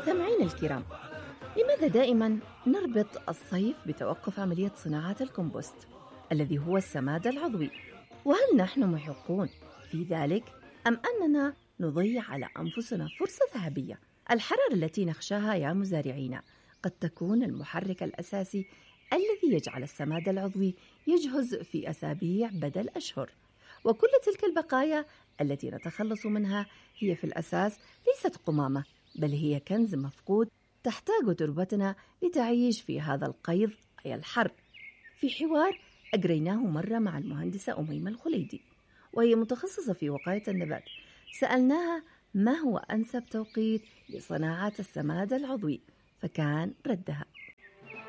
مستمعين الكرام، لماذا دائما نربط الصيف بتوقف عملية صناعة الكمبوست الذي هو السماد العضوي؟ وهل نحن محقون في ذلك أم أننا نضيع على أنفسنا فرصة ذهبية؟ الحرارة التي نخشاها يا مزارعين قد تكون المحرك الأساسي الذي يجعل السماد العضوي يجهز في أسابيع بدل أشهر، وكل تلك البقايا التي نتخلص منها هي في الأساس ليست قمامة، بل هي كنز مفقود تحتاج تربتنا لتعيش في هذا القيظ أي الحر. في حوار أجريناه مرة مع المهندسة أميمة الخليدي وهي متخصصة في وقاية النبات، سألناها ما هو أنسب توقيت لصناعة السماد العضوي، فكان ردها: